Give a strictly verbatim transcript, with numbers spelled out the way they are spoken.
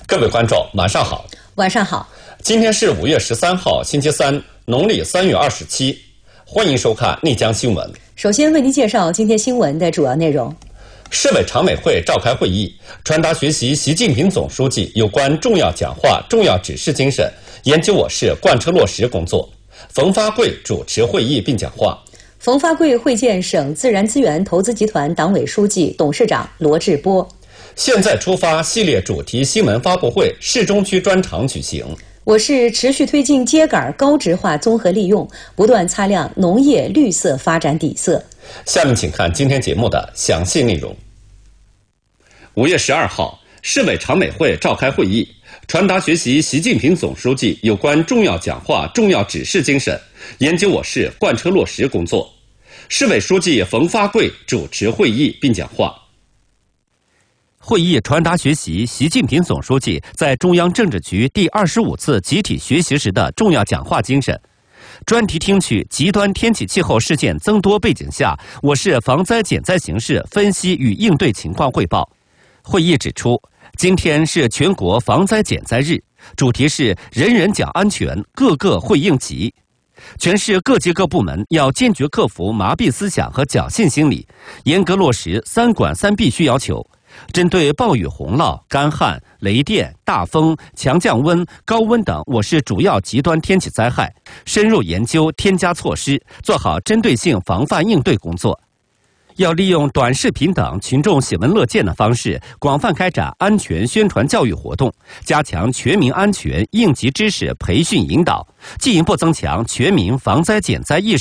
各位观众，晚上好。 晚上好。 今天是五月十三号，星期三，农历三月二十七。欢迎收看丽江新闻。 首先为您介绍今天新闻的主要内容。 市委常委会召开会议，传达学习习近平总书记有关重要讲话、重要指示精神，研究我市贯彻落实工作。冯发贵主持会议并讲话。 冯发贵会见省自然资源投资集团党委书记、董事长罗志波。 现在出发系列主题新闻发布会市中区专场举行。 我市持续推进秸秆高质化综合利用，不断擦亮农业绿色发展底色。 下面请看今天节目的详细内容。五月十二号，市委常委会召开会议，传达学习习近平总书记有关重要讲话、重要指示精神，研究我市贯彻落实工作。市委书记冯发贵主持会议并讲话。 会议传达学习习近平总书记在中央政治局第二十五次集体学习时的重要讲话精神，专题听取极端天气气候事件增多背景下我市防灾减灾形势分析与应对情况汇报。会议指出，今天是全国防灾减灾日，主题是人人讲安全，个个会应急。全市各级各部门要坚决克服麻痹思想和侥幸心理，严格落实三管三必须要求。针对暴雨洪涝、干旱、雷电、大风、强降温、高温等我市主要极端天气灾害，深入研究添加措施，做好针对性防范应对工作。要利用短视频等群众喜闻乐见的方式，广泛开展安全宣传教育活动，加强全民安全应急知识培训引导，进一步增强全民防灾减灾意识。